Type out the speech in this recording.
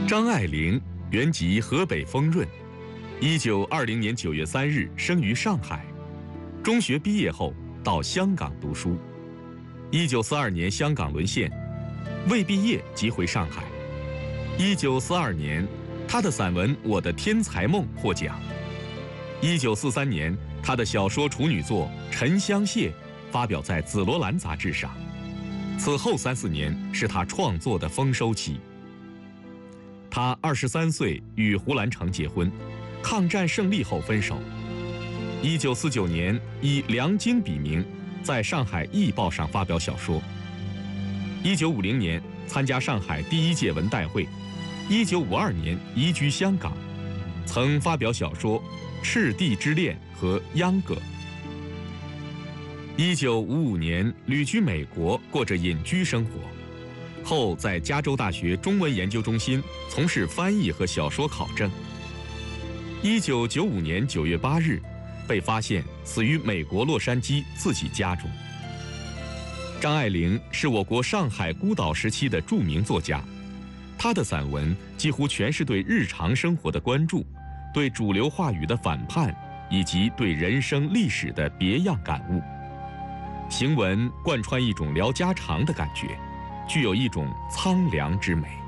张爱玲原籍河北丰润，1920年9月3日生于上海。中学毕业后到香港读书。1942年香港沦陷，未毕业即回上海。1942年，他的散文《我的天才梦》获奖。1943年，他的小说处女作《沉香屑》发表在《紫罗兰》杂志上。此后3-4年是他创作的丰收期。他23岁与胡兰成结婚，抗战胜利后分手。1949年以梁京笔名在上海《艺报》上发表小说。1950年参加上海第1届文代会。1952年移居香港，曾发表小说《赤地之恋》和《秧歌》。1955年旅居美国，过着隐居生活，后在加州大学中文研究中心从事翻译和小说考证。1995年9月8日，被发现死于美国洛杉矶自己家中。张爱玲是我国上海孤岛时期的著名作家，她的散文几乎全是对日常生活的关注，对主流话语的反叛，以及对人生历史的别样感悟。行文贯穿一种聊家常的感觉，具有一种苍凉之美。